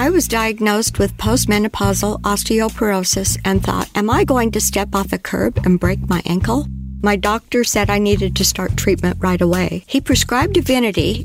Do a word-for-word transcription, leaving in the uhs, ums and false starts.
I was diagnosed with postmenopausal osteoporosis and thought, am I going to step off a curb and break my ankle? My doctor said I needed to start treatment right away. He prescribed Divinity,